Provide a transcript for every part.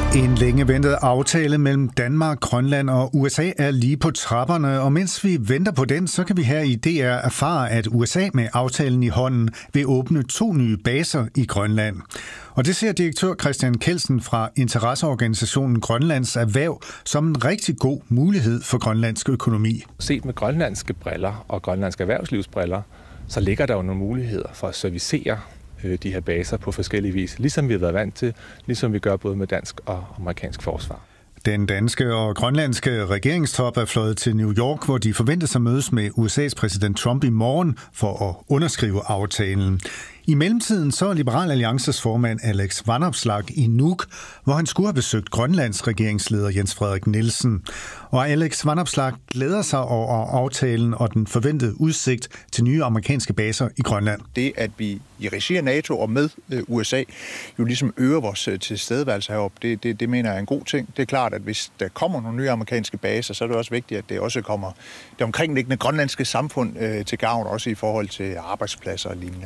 En længe ventet aftale mellem Danmark, Grønland og USA er lige på trapperne, og mens vi venter på den, så kan vi her i DR erfare, at USA med aftalen i hånden vil åbne 2 nye baser i Grønland. Og det ser direktør Christian Kelsen fra interesseorganisationen Grønlands Erhverv som en rigtig god mulighed for grønlandsk økonomi. Set med grønlandske briller og grønlandske erhvervslivsbriller, så ligger der jo nogle muligheder for at servicere de her baser på forskellige vis, ligesom vi har været vant til, ligesom vi gør både med dansk og amerikansk forsvar. Den danske og grønlandske regeringstop er fløjet til New York, hvor de forventes at mødes med USA's præsident Trump i morgen for at underskrive aftalen. I mellemtiden så er Liberal Alliances formand Alex Vanopslagh i Nuuk, hvor han skulle have besøgt Grønlands regeringsleder Jens Frederik Nielsen. Og Alex Vanopslagh glæder sig over aftalen og den forventede udsigt til nye amerikanske baser i Grønland. Det, at vi i regi af NATO og med USA jo ligesom øger vores tilstedeværelse heroppe, det mener jeg er en god ting. Det er klart, at hvis der kommer nogle nye amerikanske baser, så er det også vigtigt, at det også kommer det omkringliggende grønlandske samfund til gavn, også i forhold til arbejdspladser og lignende.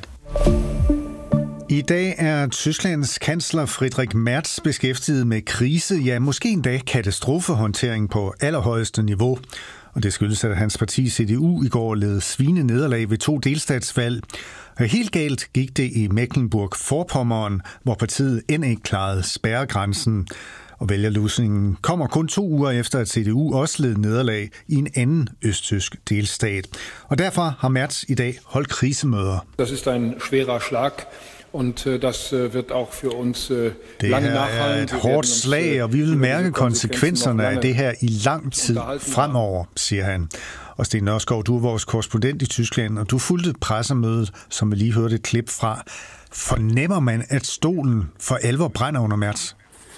I dag er Tysklands kansler Friedrich Merz beskæftiget med krise, ja måske endda katastrofehåndtering på allerhøjeste niveau. Og det skyldes, at hans parti CDU i går led svine nederlag ved 2 delstatsvalg. Og helt galt gik det i Mecklenburg-Vorpommern, hvor partiet end ikke klarede spærregrænsen. Og vælgerlusningen kommer kun 2 uger efter, at CDU også led nederlag i en anden østtysk delstat. Og derfor har Merz i dag holdt krisemøder. Das ist ein schwerer Schlag. Und das wird auch für uns lange nachhallen. Det er et hårdt slag, og vi vil mærke konsekvenserne af det her i lang tid fremover, siger han. Og Sten Nørskov, du er vores korrespondent i Tyskland, og du fulgte pressemødet, som vi lige hørte et klip fra. Fornemmer man, at stolen for alvor brænder under Merz?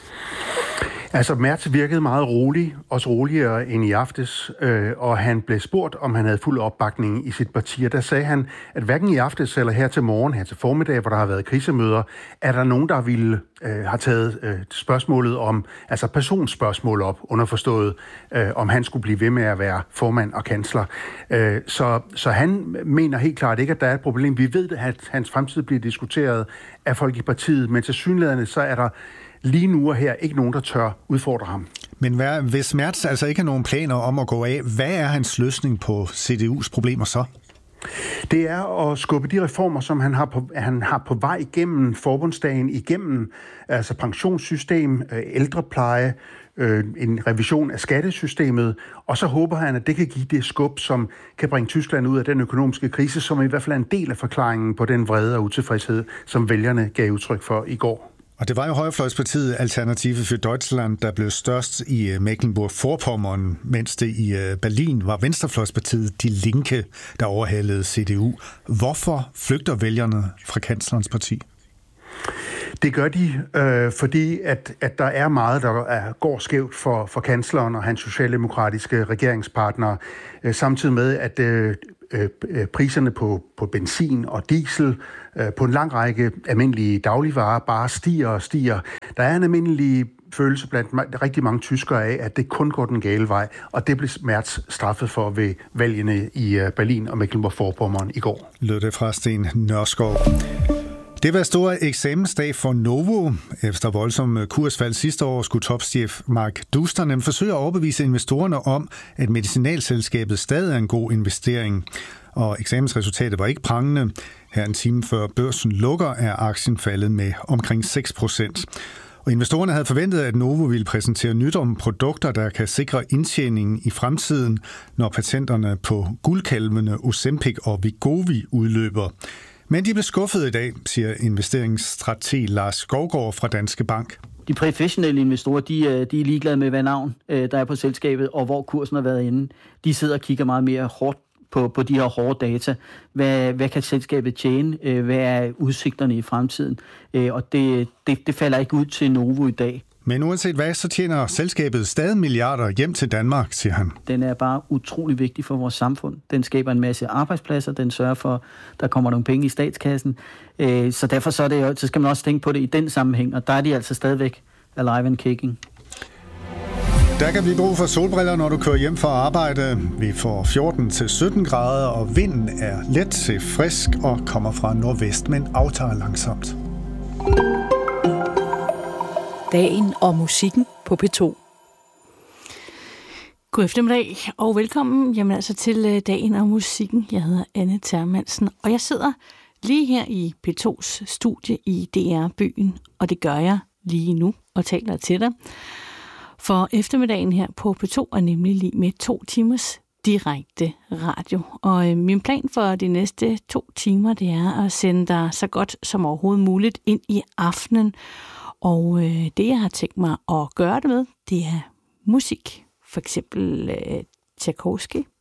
Altså, Merz virkede meget rolig, også roligere end i aftes, og han blev spurgt, om han havde fuld opbakning i sit parti, og der sagde han, at hverken i aftes eller her til morgen, her til formiddag, hvor der har været krisemøder, er der nogen, der ville have taget spørgsmålet om, altså personspørgsmål op, underforstået, om han skulle blive ved med at være formand og kansler. Så han mener helt klart ikke, at der er et problem. Vi ved, at hans fremtid bliver diskuteret af folk i partiet, men tilsyneladende så er der lige nu og her ikke nogen, der tør udfordre ham. Men hvis Merz altså ikke har nogen planer om at gå af, hvad er hans løsning på CDU's problemer så? Det er at skubbe de reformer, som han har på vej igennem forbundsdagen, igennem altså pensionssystem, ældrepleje, en revision af skattesystemet, og så håber han, at det kan give det skub, som kan bringe Tyskland ud af den økonomiske krise, som i hvert fald er en del af forklaringen på den vrede og utilfredshed, som vælgerne gav udtryk for i går. Og det var jo højrefløjspartiet Alternative für Deutschland, der blev størst i Mecklenburg-Vorpommern, mens det i Berlin var venstrefløjspartiet Die Linke, der overhalede CDU. Hvorfor flygter vælgerne fra kanslerens parti? Det gør de, fordi at der er meget, der går skævt for kansleren og hans socialdemokratiske regeringspartnere, samtidig med, at priserne på benzin og diesel på en lang række almindelige dagligvarer bare stiger og stiger. Der er en almindelig følelse blandt rigtig mange tyskere af, at det kun går den gale vej, og det blev Merz straffet for ved valgene i Berlin og Mecklenburg-Vorpommern i går. Lød det fra Sten Nørskov. Det var store eksamensdag for Novo. Efter voldsom kursfald sidste år skulle topchef Mark Dusternem forsøge at overbevise investorerne om, at medicinalselskabet stadig er en god investering. Og eksamensresultatet var ikke prangende. Her en time før børsen lukker, er aktien faldet med omkring 6%. Og investorerne havde forventet, at Novo ville præsentere nyt om produkter, der kan sikre indtjeningen i fremtiden, når patenterne på guldkalvene Ozempic og Wegovy udløber. Men de blev skuffet i dag, siger investeringsstrateg Lars Skovgaard fra Danske Bank. De professionelle investorer, de er ligeglade med, hvad navn der er på selskabet, og hvor kursen har været inde. De sidder og kigger meget mere hårdt på de her hårde data. Hvad kan selskabet tjene? Hvad er udsigterne i fremtiden? Og det falder ikke ud til Novo i dag. Men uanset hvad, så tjener selskabet stadig milliarder hjem til Danmark, siger han. Den er bare utrolig vigtig for vores samfund. Den skaber en masse arbejdspladser, den sørger for, der kommer nogle penge i statskassen. Så derfor så skal man også tænke på det i den sammenhæng, og der er de altså stadigvæk alive and kicking. Der kan vi bruge for solbriller, når du kører hjem fra arbejde. Vi får 14-17 grader, og vinden er let til frisk og kommer fra nordvest, men aftager langsomt. Dagen og musikken på P2. God eftermiddag og velkommen til Dagen og musikken. Jeg hedder Anne Termansen, og jeg sidder lige her i P2's studie i DR-byen, og det gør jeg lige nu og taler til dig. For eftermiddagen her på P2 er nemlig lige med 2 timers direkte radio. Og min plan for de næste 2 timer, det er at sende dig så godt som overhovedet muligt ind i aftenen. Og det, jeg har tænkt mig at gøre det med, det er musik. For eksempel Tchaikovsky,